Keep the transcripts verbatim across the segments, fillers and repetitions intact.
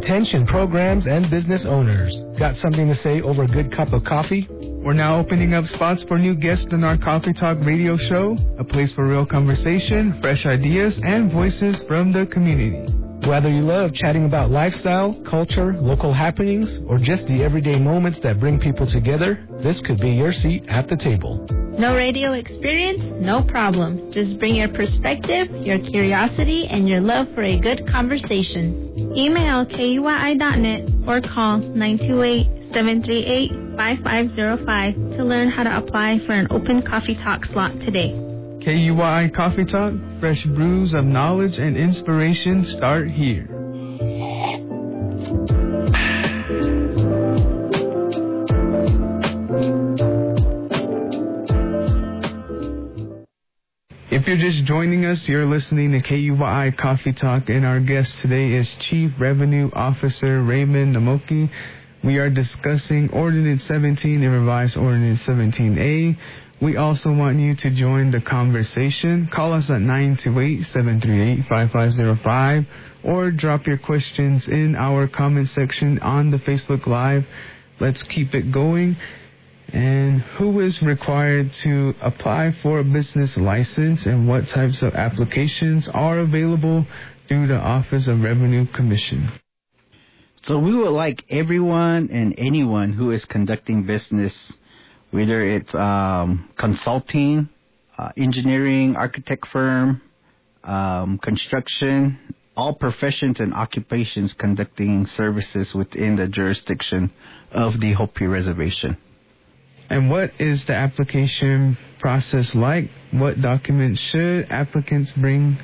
Attention programs and business owners. Got something to say over a good cup of coffee? We're now opening up spots for new guests on our Coffee Talk radio show, a place for real conversation, fresh ideas, and voices from the community. Whether you love chatting about lifestyle, culture, local happenings, or just the everyday moments that bring people together, this could be your seat at the table. No radio experience? No problem. Just bring your perspective, your curiosity, and your love for a good conversation. Email K U Y I dot net or call nine two eight, seven three eight, five five zero five to learn how to apply for an open Coffee Talk slot today. K U Y I Coffee Talk, fresh brews of knowledge and inspiration start here. If you're just joining us, you're listening to K U Y I Coffee Talk, and our guest today is Chief Revenue Officer Raymond Namoki. We are discussing Ordinance seventeen and Revised Ordinance seventeen A. We also want you to join the conversation. Call us at nine two eight, seven three eight, five five zero five or drop your questions in our comment section on the Facebook Live. Let's keep it going. And who is required to apply for a business license and what types of applications are available through the Office of Revenue Commission? So we would like everyone and anyone who is conducting business, whether it's um, consulting, uh, engineering, architect firm, um, construction, all professions and occupations conducting services within the jurisdiction of the Hopi Reservation. And what is the application process like? What documents should applicants bring?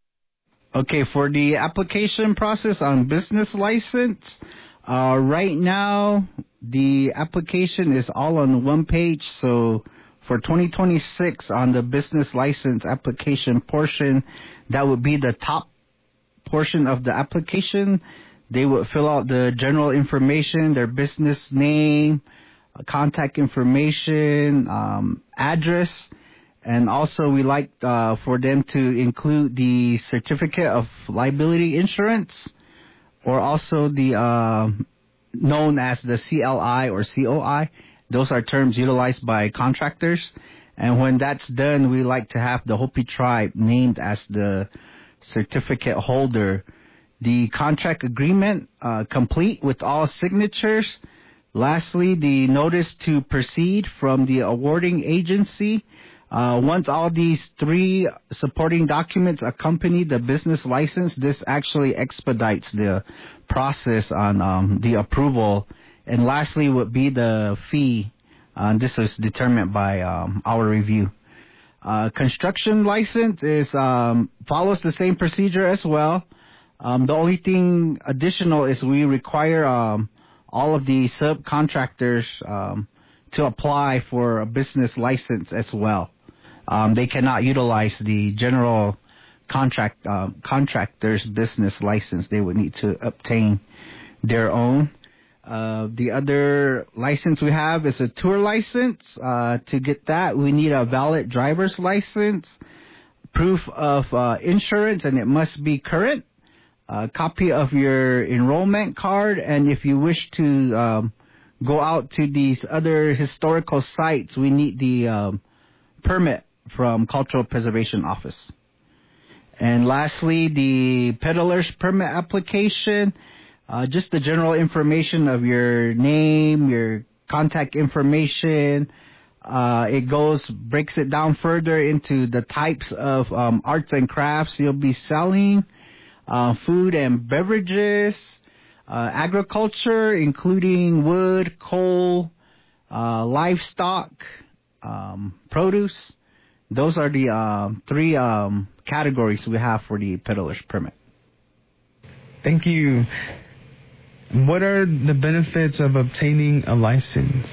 Okay, for the application process on business license, uh, right now the application is all on one page. So for twenty twenty-six on the business license application portion, that would be the top portion of the application. They would fill out the general information, their business name, contact information, um, address, and also we like uh, for them to include the certificate of liability insurance, or also the uh, known as the C L I or C O I. Those are terms utilized by contractors. And when that's done, we like to have the Hopi tribe named as the certificate holder. The contract agreement uh, complete with all signatures. Lastly, the notice to proceed from the awarding agency. Uh, once all these three supporting documents accompany the business license, this actually expedites the process on um, the approval. And lastly would be the fee. Uh, this is determined by um, our review. Uh, construction license is um, follows the same procedure as well. Um, the only thing additional is we require um, all of the subcontractors um, to apply for a business license as well. Um, they cannot utilize the general contract uh, contractor's business license. They would need to obtain their own. Uh, the other license we have is a tour license. Uh, to get that, we need a valid driver's license, proof of uh, insurance, and it must be current. A copy of your enrollment card, and if you wish to um, go out to these other historical sites, we need the um, permit from Cultural Preservation Office. And lastly, the peddler's permit application, uh, just the general information of your name, your contact information. Uh, it goes, breaks it down further into the types of um, arts and crafts you'll be selling. Uh, food and beverages, uh, agriculture, including wood, coal, uh, livestock, um, produce. Those are the uh, three um, categories we have for the peddler's permit. Thank you. What are the benefits of obtaining a license?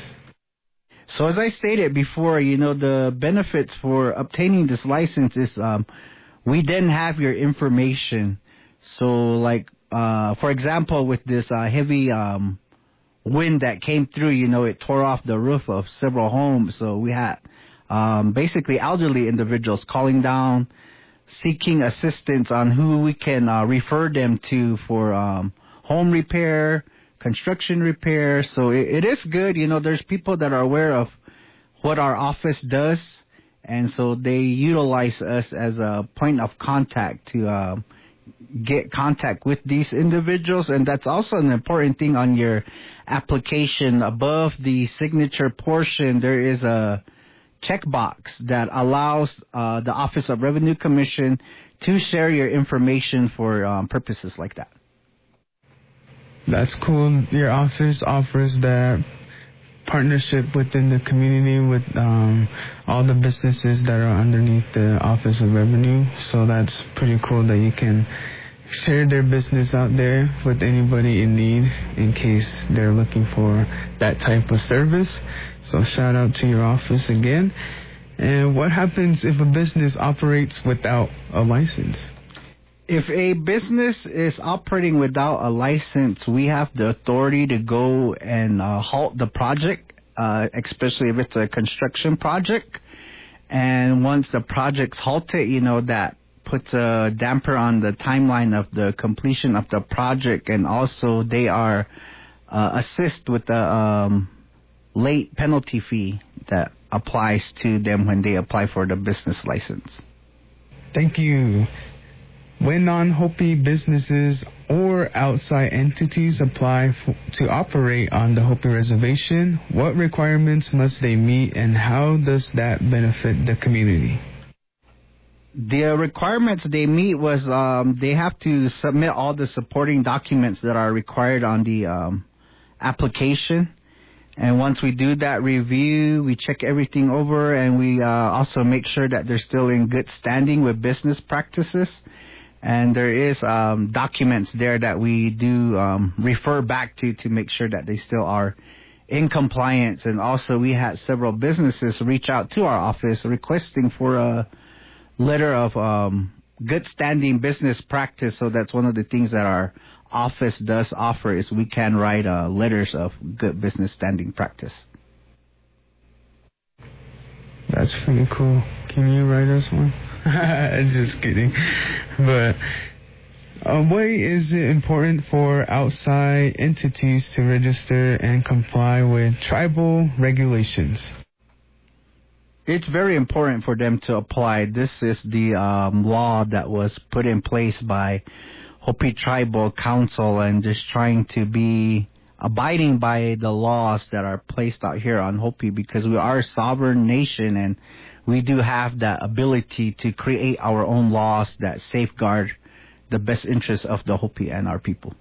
So as I stated before, you know, the benefits for obtaining this license is um, we then have your information. So, like, uh, for example, with this uh, heavy um, wind that came through, you know, it tore off the roof of several homes. So we had um, basically elderly individuals calling down, seeking assistance on who we can uh, refer them to for um, home repair, construction repair. So it, it is good. You know, there's people that are aware of what our office does, and so they utilize us as a point of contact to uh, get contact with these individuals. And that's also an important thing on your application. Above the signature portion, there is a checkbox that allows uh, the Office of Revenue Commission to share your information for um, purposes like that. That's cool. Your office offers that partnership within the community with um, all the businesses that are underneath the Office of Revenue. So that's pretty cool that you can share their business out there with anybody in need in case they're looking for that type of service. So shout out to your office again. And what happens if a business operates without a license? If a business is operating without a license, we have the authority to go and uh, halt the project, uh, especially if it's a construction project. And once the project's halted, you know, that puts a damper on the timeline of the completion of the project. And also they are uh, assist with the um, late penalty fee that applies to them when they apply for the business license. Thank you. When non-Hopi businesses or outside entities apply f- to operate on the Hopi Reservation, what requirements must they meet and how does that benefit the community? The requirements they meet was um, they have to submit all the supporting documents that are required on the um, application. And once we do that review, we check everything over, and we uh, also make sure that they're still in good standing with business practices. And there is um, documents there that we do um, refer back to to make sure that they still are in compliance. And also we had several businesses reach out to our office requesting for a letter of um, good standing business practice. So that's one of the things that our office does offer is we can write uh, letters of good business standing practice. That's pretty cool. Can you write us one? Just kidding. But uh, why is it important for outside entities to register and comply with tribal regulations? It's very important for them to apply. This is the um, law that was put in place by Hopi Tribal Council, and just trying to be abiding by the laws that are placed out here on Hopi, because we are a sovereign nation and we do have that ability to create our own laws that safeguard the best interests of the Hopi and our people.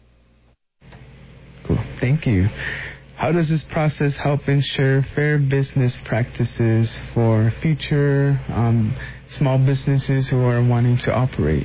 Cool. Thank you. How does this process help ensure fair business practices for future um, small businesses who are wanting to operate?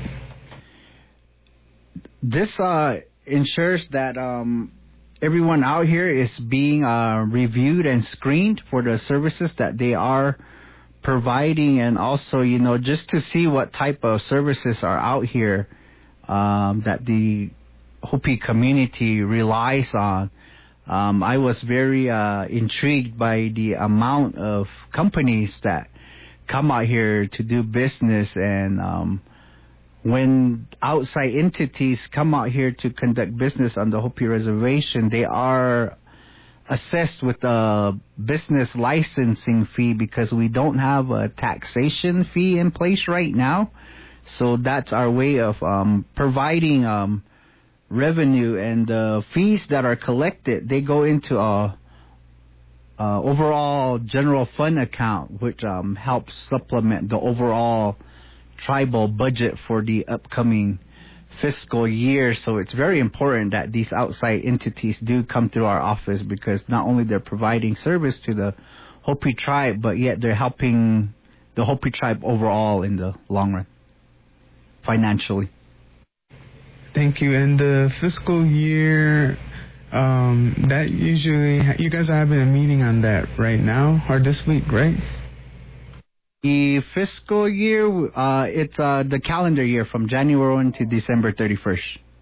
This uh, ensures that um, everyone out here is being uh, reviewed and screened for the services that they are providing, and also, you know, just to see what type of services are out here um, that the Hopi community relies on. Um, I was very uh, intrigued by the amount of companies that come out here to do business, and um, when outside entities come out here to conduct business on the Hopi Reservation, they are assessed with a business licensing fee because we don't have a taxation fee in place right now. So that's our way of um, providing um, revenue, and the fees that are collected, they go into a, a overall general fund account, which um, helps supplement the overall tribal budget for the upcoming fiscal year. So it's very important that these outside entities do come through our office, because not only they're providing service to the Hopi tribe, but yet they're helping the Hopi tribe overall in the long run, financially. Thank you. And the fiscal year, um, that usually, you guys are having a meeting on that right now, or this week, right? The fiscal year, uh, it's uh, the calendar year from January first to December thirty-first.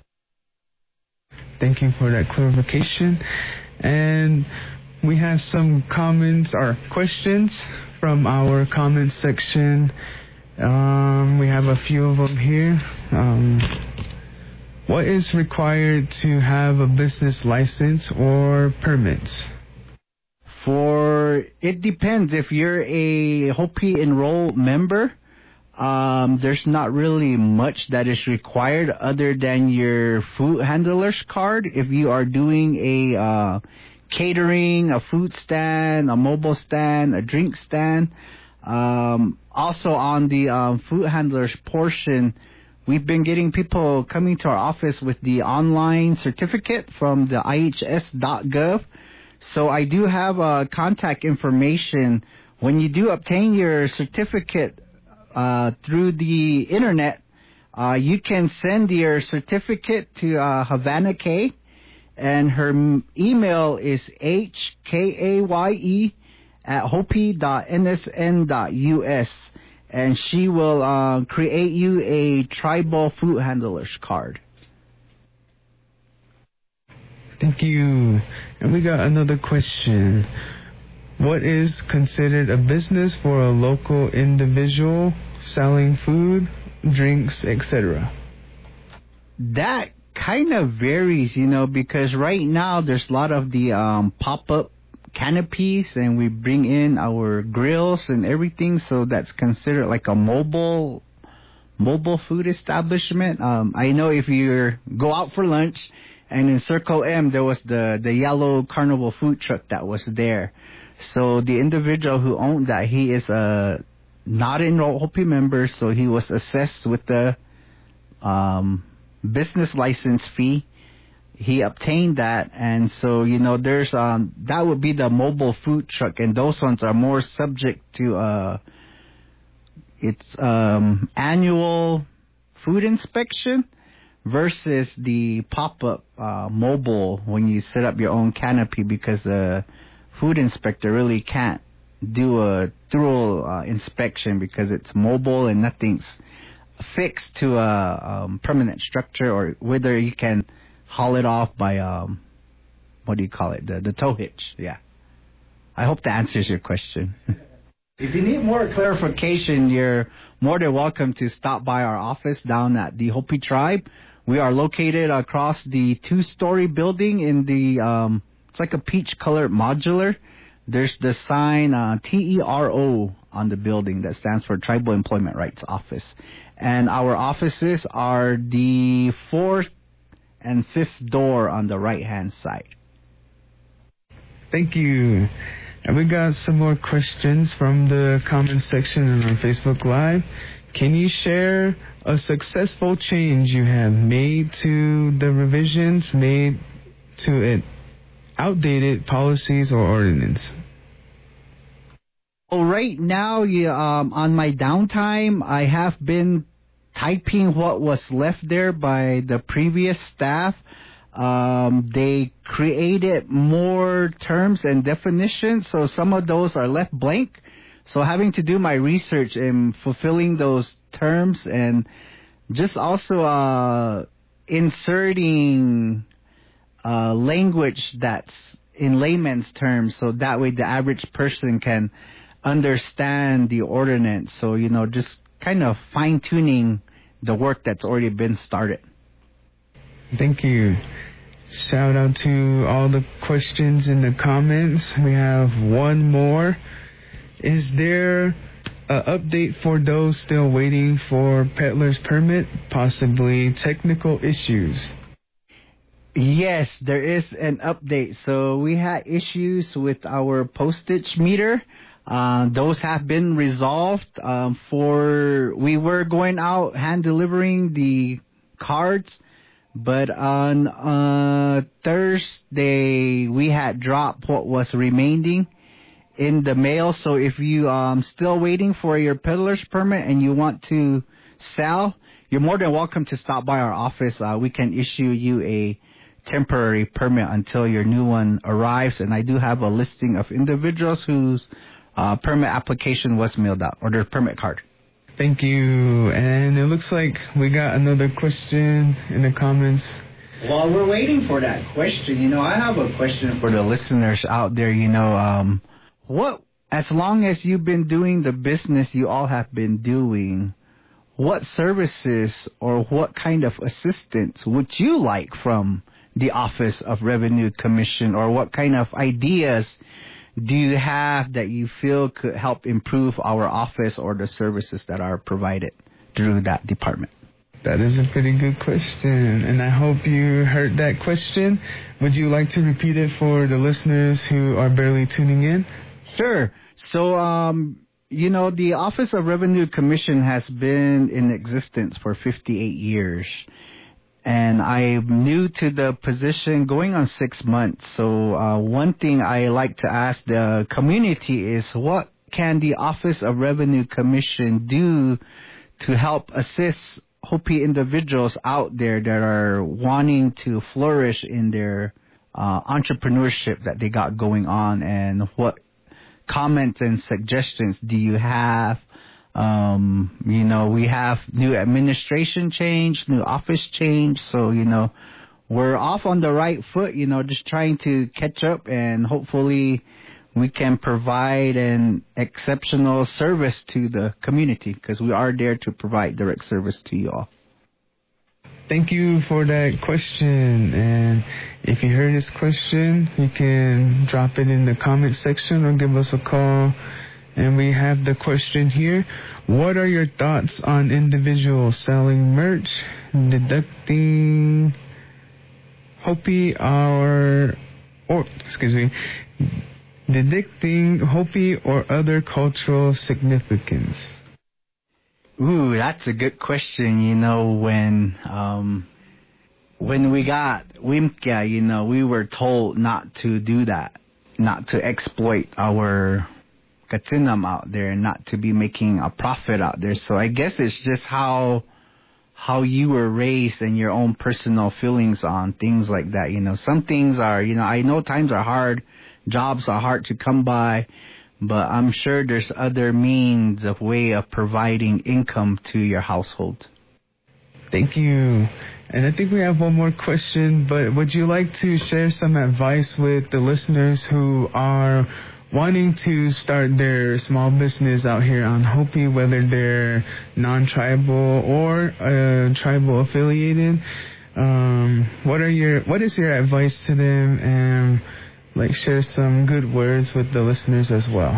Thank you for that clarification. And we have some comments or questions from our comment section. Um, we have a few of them here. Um, What is required to have a business license or permits? For it depends. If you're a Hopi Enroll member, um, there's not really much that is required other than your food handler's card. If you are doing a uh, catering, a food stand, a mobile stand, a drink stand, um, also on the um, food handler's portion, we've been getting people coming to our office with the online certificate from the I H S dot gov. So I do have uh, contact information. When you do obtain your certificate uh, through the internet, uh, you can send your certificate to uh, Havana K, and her m- email is H K A Y E at hopi dot n s n dot u s, and she will uh, create you a tribal food handler's card. Thank you. And we got another question. What is considered a business for a local individual selling food, drinks, et cetera? That kind of varies, you know, because right now there's a lot of the um, pop-up canopies, and we bring in our grills and everything, so that's considered like a mobile mobile food establishment. Um, I know if you go out for lunch, and in Circle M, there was the, the yellow carnival food truck that was there. So the individual who owned that, he is a not enrolled Hopi member, so he was assessed with the um, business license fee. He obtained that, and so, you know, there's um that would be the mobile food truck, and those ones are more subject to uh its um annual food inspection versus the pop-up uh, mobile when you set up your own canopy, because the food inspector really can't do a thorough uh, inspection because it's mobile and nothing's fixed to a um, permanent structure, or whether you can haul it off by, um, what do you call it, the, the tow hitch. Yeah. I hope that answers your question. If you need more clarification, you're more than welcome to stop by our office down at the Hopi Tribe. We are located across the two-story building in the, um, it's like a peach-colored modular. There's the sign uh, T E R O on the building that stands for Tribal Employment Rights Office. And our offices are the fourth and fifth door on the right-hand side. Thank you. And we got some more questions from the comment section on our Facebook Live. Can you share a successful change you have made to the revisions made to it outdated policies or ordinance? Well, right now, yeah, um, on my downtime, I have been typing what was left there by the previous staff. Um, they created more terms and definitions, so some of those are left blank. So having to do my research and fulfilling those terms, and just also uh, inserting uh, language that's in layman's terms, so that way the average person can understand the ordinance. So, you know, just kind of fine-tuning the work that's already been started. Thank you. Shout out to all the questions in the comments. We have one more. Is there an update for those still waiting for peddler's permit, possibly technical issues? Yes, there is an update. So we had issues with our postage meter. Uh, those have been resolved. Um, for we were going out hand delivering the cards, but on uh, Thursday we had dropped what was remaining in the mail. So if you um still waiting for your peddler's permit and you want to sell, you're more than welcome to stop by our office. Uh, we can issue you a temporary permit until your new one arrives. And I do have a listing of individuals whose uh, permit application was mailed out, or their permit card. Thank you. And it looks like we got another question in the comments. While we're waiting for that question, you know, I have a question for the listeners out there. You know, um, what, as long as you've been doing the business you all have been doing, what services or what kind of assistance would you like from the Office of Revenue Commission, or what kind of ideas do you have that you feel could help improve our office or the services that are provided through that department? That is a pretty good question, and I hope you heard that question. Would you like to repeat it for the listeners who are barely tuning in? Sure. So, um, you know, the Office of Revenue Commission has been in existence for fifty-eight years. And I'm new to the position, going on six months. So uh, one thing I like to ask the community is, what can the Office of Revenue Commission do to help assist Hopi individuals out there that are wanting to flourish in their uh, entrepreneurship that they got going on? And what comments and suggestions do you have? Um, you know, we have new administration change, new office change. So, you know, we're off on the right foot, you know, just trying to catch up, and hopefully we can provide an exceptional service to the community, because we are there to provide direct service to you all. Thank you for that question. And if you heard this question, you can drop it in the comment section or give us a call. And we have the question here. What are your thoughts on individuals selling merch, deducting Hopi or, or excuse me, deducting Hopi or other cultural significance? Ooh, that's a good question. You know, when um, when we got WIMCA, you know, we were told not to do that, not to exploit our Katinam out there, and not to be making a profit out there. So I guess it's just how how you were raised and your own personal feelings on things like that. You know, some things are, you know, I know times are hard, jobs are hard to come by, but I'm sure there's other means of way of providing income to your household. Thank you. And I think we have one more question, but would you like to share some advice with the listeners who are wanting to start their small business out here on Hopi, whether they're non-tribal or uh, tribal affiliated? Um, what are your what is your advice to them, and like share some good words with the listeners as well?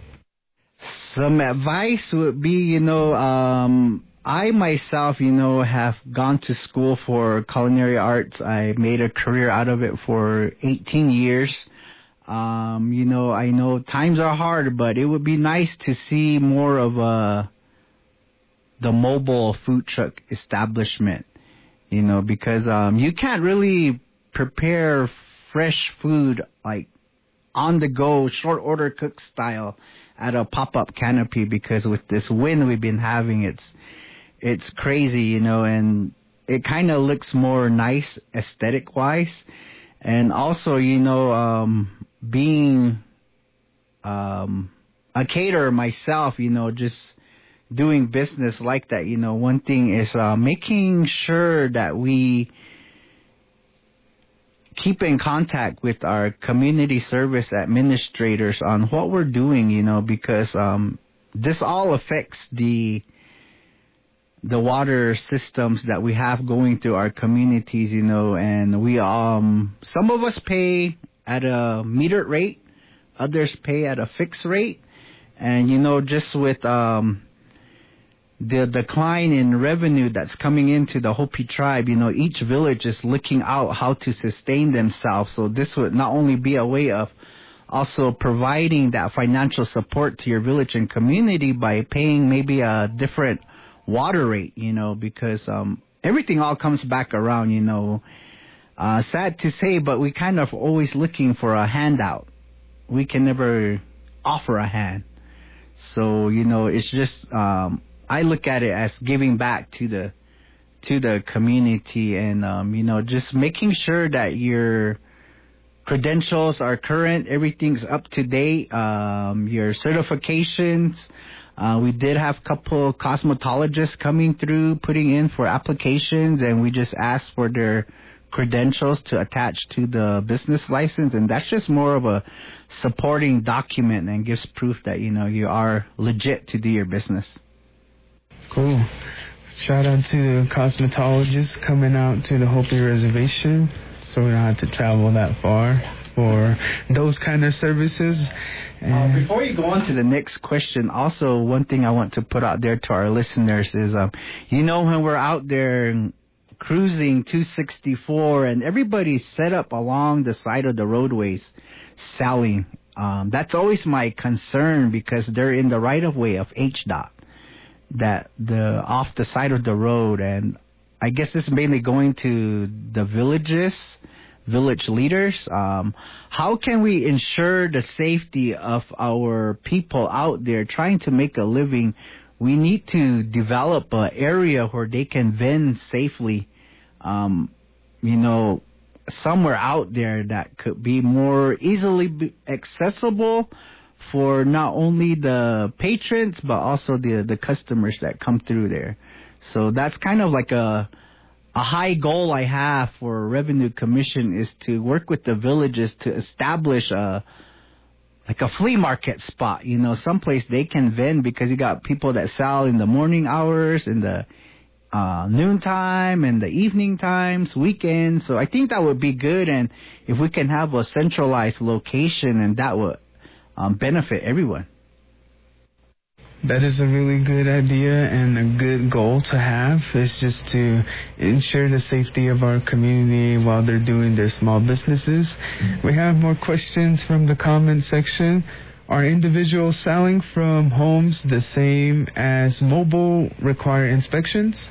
Some advice would be, you know, um, I myself, you know, have gone to school for culinary arts. I made a career out of it for eighteen years. Um, you know, I know times are hard, but it would be nice to see more of a the mobile food truck establishment, you know, because um, you can't really prepare fresh food like on the go, short order cook style at a pop-up canopy, because with this wind we've been having, it's it's crazy, you know, and it kind of looks more nice aesthetic wise. And also, you know, um, being um, a caterer myself, you know, just doing business like that, you know, one thing is uh, making sure that we keep in contact with our community service administrators on what we're doing, you know, because um, this all affects the the water systems that we have going through our communities, you know, and we, um, some of us pay at a metered rate, others pay at a fixed rate. And, you know, just with, um, the decline in revenue that's coming into the Hopi tribe, you know, each village is looking out how to sustain themselves. So this would not only be a way of also providing that financial support to your village and community by paying maybe a different water rate, you know, because um, everything all comes back around, you know. Uh, sad to say, but we kind of always looking for a handout. We can never offer a hand. So, you know, it's just, um, I look at it as giving back to the to the community, and, um, you know, just making sure that your credentials are current, everything's up to date, um, your certifications. Uh, we did have a couple cosmetologists coming through, putting in for applications, and we just asked for their credentials to attach to the business license, and that's just more of a supporting document and gives proof that, you know, you are legit to do your business. Cool. Shout out to the cosmetologist coming out to the Hopi Reservation, so we don't have to travel that far for those kind of services. Uh, before you go on to the next question, also one thing I want to put out there to our listeners is, um, you know, when we're out there cruising two sixty-four and everybody's set up along the side of the roadways selling, um, that's always my concern because they're in the right of way of H D O T, that the off the side of the road, and I guess it's mainly going to the villages, village leaders. Um, how can we ensure the safety of our people out there trying to make a living? We need to develop an area where they can vend safely, um, you know, somewhere out there that could be more easily accessible for not only the patrons, but also the, the customers that come through there. So that's kind of like a a high goal I have for Revenue Commission, is to work with the villages to establish a like a flea market spot, you know, someplace they can vend, because you got people that sell in the morning hours, in the uh, noontime, and the evening times, weekends. So I think that would be good, and if we can have a centralized location, and that would um, benefit everyone. That is a really good idea and a good goal to have. It's just to ensure the safety of our community while they're doing their small businesses. We have more questions from the comment section. Are individuals selling from homes the same as mobile require inspections?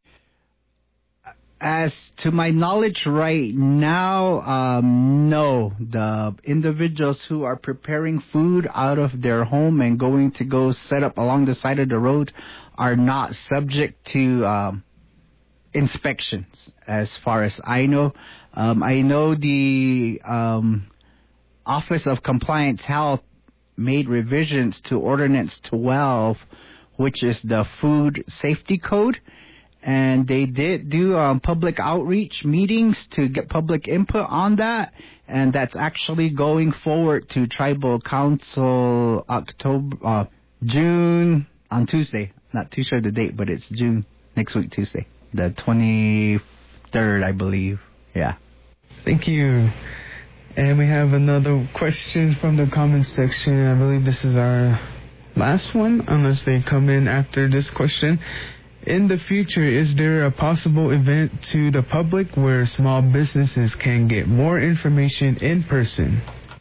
As to my knowledge right now, um, no. The individuals who are preparing food out of their home and going to go set up along the side of the road are not subject to um, inspections, as far as I know. Um, I know the um, Office of Compliance Health made revisions to Ordinance twelve, which is the Food Safety Code. And they did do um, public outreach meetings to get public input on that. And that's actually going forward to Tribal Council October, uh, June, on Tuesday. Not too sure the date, but it's June, next week, Tuesday. The twenty-third, I believe. Yeah. Thank you. And we have another question from the comments section. I believe this is our last one, unless they come in after this question. In the future, is there a possible event to the public where small businesses can get more information in person?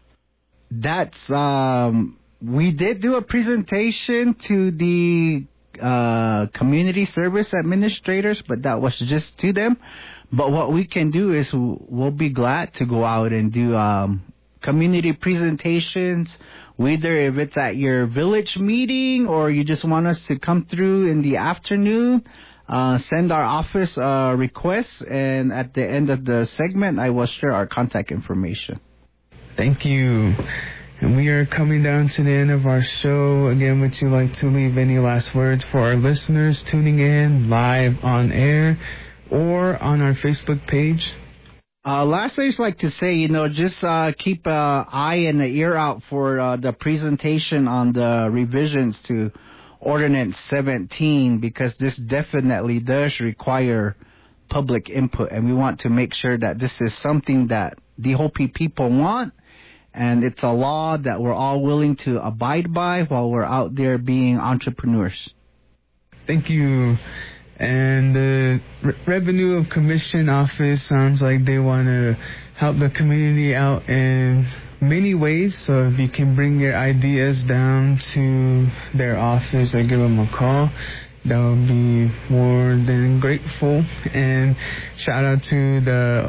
That's, um, we did do a presentation to the uh, community service administrators, but that was just to them. But what we can do is we'll be glad to go out and do um, community presentations, whether if it's at your village meeting or you just want us to come through in the afternoon. Uh, send our office a request, and at the end of the segment, I will share our contact information. Thank you. And we are coming down to the end of our show. Again, would you like to leave any last words for our listeners tuning in live on air or on our Facebook page? Uh, last, I just like to say, you know, just uh, keep an eye and an ear out for uh, the presentation on the revisions to Ordinance seventeen, because this definitely does require public input, and we want to make sure that this is something that the Hopi people want, and it's a law that we're all willing to abide by while we're out there being entrepreneurs. Thank you. And the Re- Revenue of Commission Office sounds like they want to help the community out in many ways. So if you can bring your ideas down to their office or give them a call, that would be more than grateful. And shout out to the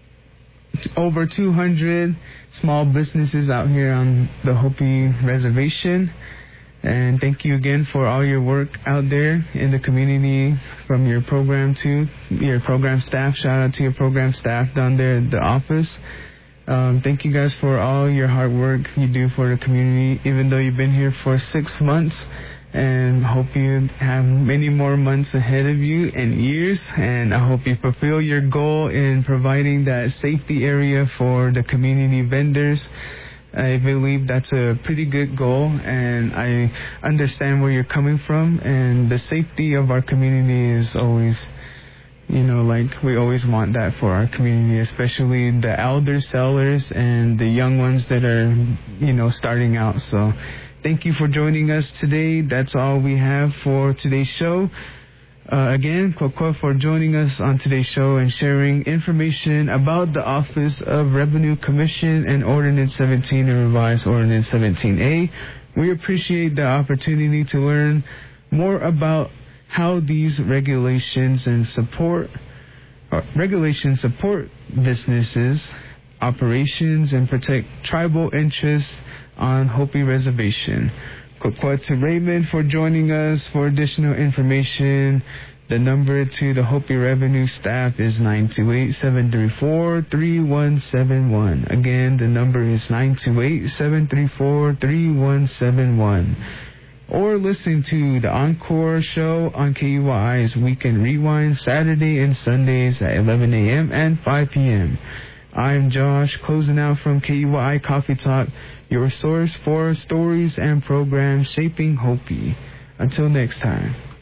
over two hundred small businesses out here on the Hopi Reservation. And thank you again for all your work out there in the community, from your program to your program staff. Shout out to your program staff down there at the office. Um, thank you guys for all your hard work you do for the community, even though you've been here for six months. And hope you have many more months ahead of you and years. And I hope you fulfill your goal in providing that safety area for the community vendors. I believe that's a pretty good goal, and I understand where you're coming from, and the safety of our community is always, you know, like we always want that for our community, especially the elder sellers and the young ones that are, you know, starting out. So thank you for joining us today. That's all we have for today's show. Uh, again, Kokwa for joining us on today's show and sharing information about the Office of Revenue Commission and Ordinance seventeen and Revised Ordinance seventeen A. We appreciate the opportunity to learn more about how these regulations and support uh, regulations support businesses, operations, and protect tribal interests on Hopi Reservation. Kokwa to Raymond for joining us for additional information. The number to the Hopi Revenue staff is nine two eight, seven three four, three one seven one. Again, the number is nine two eight, seven three four, three one seven one. Or listen to the Encore show on K U Y I's Weekend Rewind Saturday and Sundays at eleven a.m. and five p.m. I'm Josh, closing out from K U Y I Coffee Talk, your source for stories and programs shaping Hopi. Until next time.